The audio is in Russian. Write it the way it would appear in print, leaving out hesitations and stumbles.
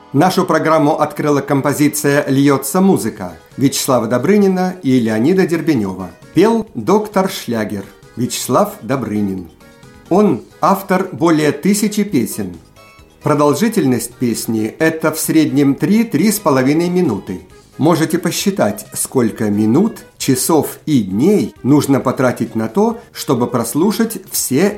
Нашу программу открыла композиция «Льется музыка» Вячеслава Добрынина и Леонида Дербенева. Пел доктор Шлягер Вячеслав Добрынин. Он автор более 1000 песен. Продолжительность песни – это в среднем 3–3,5 минуты. Можете посчитать, сколько минут, часов и дней нужно потратить на то, чтобы прослушать все